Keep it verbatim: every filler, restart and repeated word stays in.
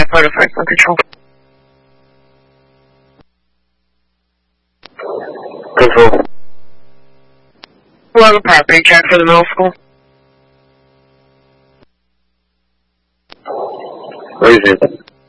part of Franklin Control. Control. We'll have a property check for the middle school. Raise it.